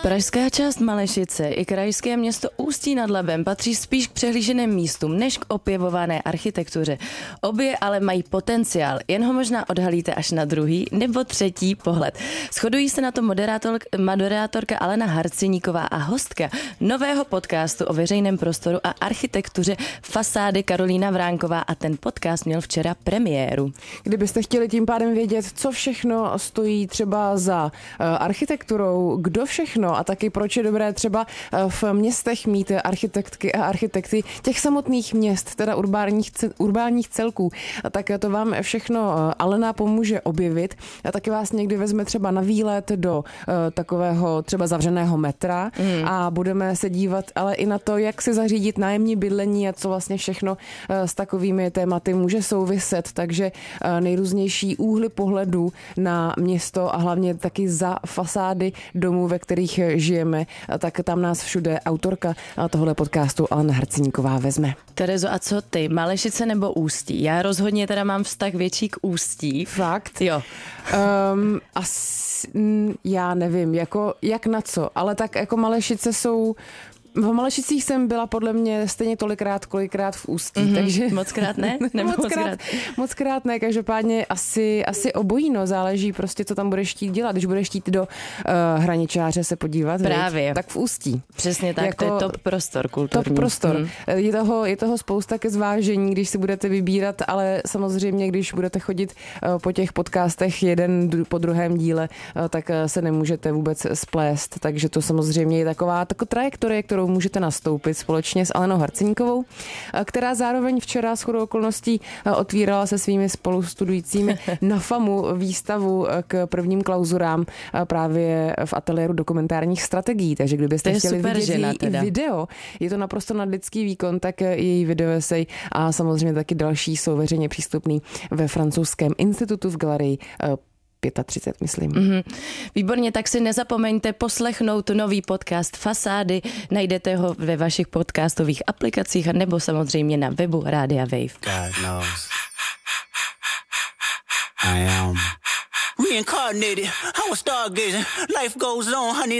Pražská část Malešice i krajské město Ústí nad Labem patří spíš k přehlíženým místům než k opěvované architektuře. Obě ale mají potenciál, jen ho možná odhalíte až na druhý nebo třetí pohled. Shodují se na to moderátorka Alena Harciníková a hostka nového podcastu o veřejném prostoru a architektuře Fasády Karolína Vránková, a ten podcast měl včera premiéru. Kdybyste chtěli tím pádem vědět, co všechno stojí třeba za architekturou, kdo všechno a taky proč je dobré třeba v městech mít architektky a architekty těch samotných měst, teda urbánních celků, tak to vám všechno Alena pomůže objevit. A taky vás někdy vezme třeba na výlet do takového třeba zavřeného metra a budeme se dívat ale i na to, jak si zařídit nájemní bydlení a co vlastně všechno s takovými tématy může souviset. Takže nejrůznější úhly pohledu na město a hlavně taky za fasády domů, ve kterých žijeme, tak tam nás všude autorka tohohle podcastu Alena Harciníková vezme. Terezo, a co ty? Malešice nebo Ústí? Já rozhodně teda mám vztah větší k Ústí. Fakt? Jo. Já nevím, jako jak na co, ale tak jako Malešice jsou... V Malešicích jsem byla podle mě stejně tolikrát, kolikrát v Ústí, takže... Mockrát ne? Nebo Mockrát ne, každopádně asi obojí, no, záleží prostě, co tam budeš chtít dělat. Když budeš chtít do Hraničáře se podívat, právě, tak v Ústí. Přesně tak, jako, to je top prostor kulturní. Top prostor. Je toho spousta ke zvážení, když si budete vybírat, ale samozřejmě, když budete chodit po těch podcastech jeden po druhém díle, tak se nemůžete vůbec splést, takže to samozřejmě je taková trajektorie, kterou můžete nastoupit společně s Alenou Harciníkovou, která zároveň včera shodou okolností otvírala se svými spolustudujícími na FAMu výstavu k prvním klauzurám právě v ateliéru dokumentárních strategií. Takže kdybyste chtěli vidět její video, je to naprosto nadlidský výkon, tak její videoesej a samozřejmě taky další jsou veřejně přístupný ve francouzském institutu v galerii 35, myslím. Výborně, tak si nezapomeňte poslechnout nový podcast Fasády. Najdete ho ve vašich podcastových aplikacích a nebo samozřejmě na webu Rádia Wave. God knows. I am reincarnated. I was stargazing. Life goes on, honey.